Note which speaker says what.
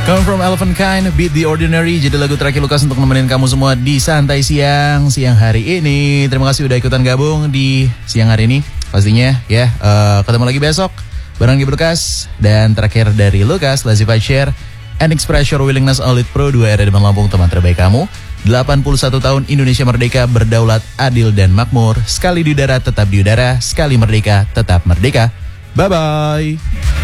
Speaker 1: Come from Elephant Kind, Beat the Ordinary. Jadi lagu terakhir Lukas untuk nemenin kamu semua di Santai Siang hari ini. Terima kasih udah ikutan gabung di siang hari ini. Pastinya ya, ketemu lagi besok bareng Ibu Lukas. Dan terakhir dari Lukas, Lazy Fight Share NX Pressure Willingness Elite Pro 2 era Depan Lampung, teman terbaik kamu. 81 tahun Indonesia merdeka, berdaulat, adil dan makmur. Sekali di udara tetap di udara, sekali merdeka tetap merdeka. Bye-bye.